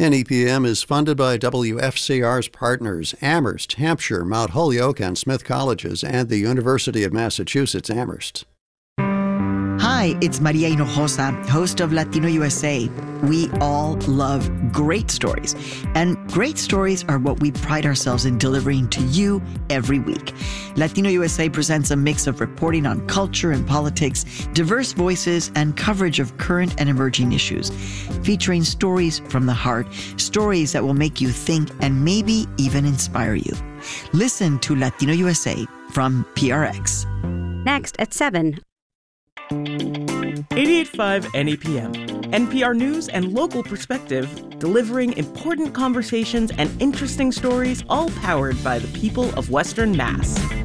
NEPM is funded by WFCR's partners, Amherst, Hampshire, Mount Holyoke, and Smith Colleges, and the University of Massachusetts, Amherst. Hi, it's Maria Hinojosa, host of Latino USA. We all love great stories, and great stories are what we pride ourselves in delivering to you every week. Latino USA presents a mix of reporting on culture and politics, diverse voices, and coverage of current and emerging issues, featuring stories from the heart, stories that will make you think and maybe even inspire you. Listen to Latino USA from PRX. Next at 7. 88.5 NEPM, NPR News and local perspective, delivering important conversations and interesting stories, all powered by the people of Western Mass.